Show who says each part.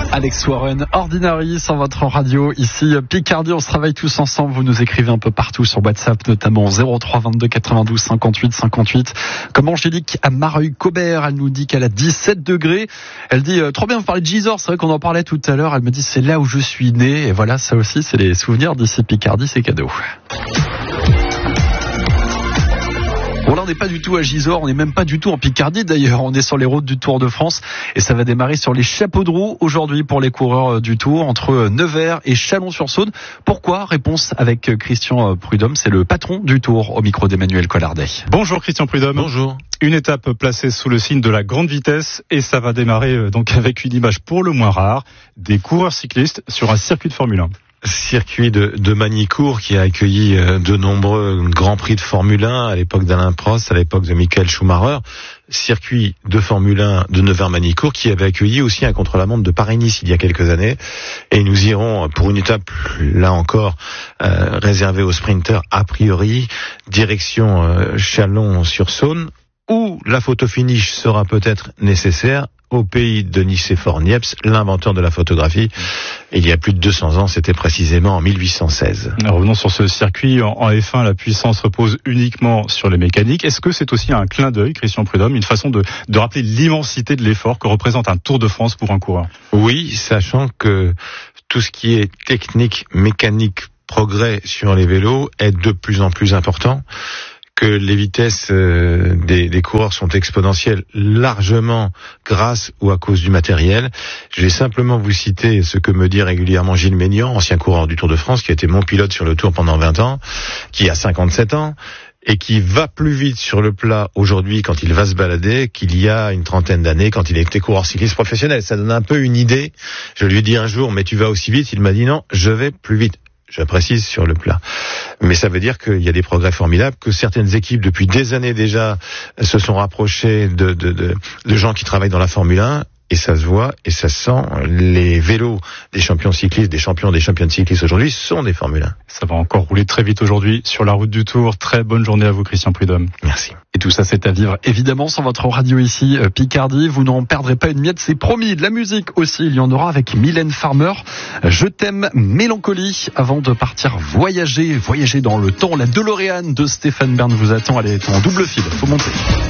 Speaker 1: Alex Warren, Ordinary sur votre radio. Ici Picardie, on se travaille tous ensemble. Vous nous écrivez un peu partout sur WhatsApp, notamment 03 22 92 58 58. Comme Angélique à Mareuil-Cobert, elle nous dit qu'elle a 17 degrés. Elle dit trop bien, vous parlez de Gisors, c'est vrai qu'on en parlait tout à l'heure. Elle me dit c'est là où je suis né. Et voilà, ça aussi c'est les souvenirs d'ici Picardie, c'est cadeau. Bon, là, on n'est pas du tout à Gisors, on n'est même pas du tout en Picardie d'ailleurs, on est sur les routes du Tour de France et ça va démarrer sur les chapeaux de roue aujourd'hui pour les coureurs du Tour entre Nevers et Chalon-sur-Saône. Pourquoi? Réponse avec Christian Prudhomme, c'est le patron du Tour au micro d'Emmanuel Collardet.
Speaker 2: Bonjour Christian Prudhomme.
Speaker 3: Bonjour.
Speaker 2: Une étape placée sous le signe de la grande vitesse et ça va démarrer donc avec une image pour le moins rare, des coureurs cyclistes sur un circuit de Formule 1.
Speaker 3: Circuit de Magny-Cours qui a accueilli de nombreux grands prix de Formule 1 à l'époque d'Alain Prost, à l'époque de Michael Schumacher. Circuit de Formule 1 de Nevers-Magny-Cours qui avait accueilli aussi un contre-la-montre de Paris-Nice il y a quelques années. Et nous irons pour une étape, là encore, réservée aux sprinters a priori, direction Chalon-sur-Saône, où la photo finish sera peut-être nécessaire au pays de Nicéphore Niepce, l'inventeur de la photographie. Il y a plus de 200 ans, c'était précisément en 1816.
Speaker 2: Revenons sur ce circuit. En F1, la puissance repose uniquement sur les mécaniques. Est-ce que c'est aussi un clin d'œil, Christian Prudhomme, une façon de rappeler l'immensité de l'effort que représente un Tour de France pour un coureur?
Speaker 3: Oui, sachant que tout ce qui est technique, mécanique, progrès sur les vélos est de plus en plus important, que les vitesses des coureurs sont exponentielles largement grâce ou à cause du matériel. Je vais simplement vous citer ce que me dit régulièrement Gilles Ménian, ancien coureur du Tour de France, qui a été mon pilote sur le Tour pendant 20 ans, qui a 57 ans, et qui va plus vite sur le plat aujourd'hui quand il va se balader qu'il y a une trentaine d'années quand il était coureur cycliste professionnel. Ça donne un peu une idée. Je lui ai dit un jour, mais tu vas aussi vite? Il m'a dit non, je vais plus vite. Je précise sur le plat. Mais ça veut dire qu'il y a des progrès formidables, que certaines équipes, depuis des années déjà, se sont rapprochées de gens qui travaillent dans la Formule 1, et ça se voit, et ça se sent. Les vélos des champions cyclistes, des championnes cyclistes aujourd'hui sont des Formule 1.
Speaker 2: Ça va encore rouler très vite aujourd'hui sur la route du Tour. Très bonne journée à vous, Christian Prudhomme.
Speaker 3: Merci.
Speaker 1: Et tout ça, c'est à vivre évidemment sur votre radio ici, Picardie. Vous n'en perdrez pas une miette, c'est promis. De la musique aussi, il y en aura avec Mylène Farmer. Je t'aime, Mélancolie, avant de partir voyager dans le temps. La DeLorean de Stéphane Bern vous attend. Elle est en double fil, faut monter.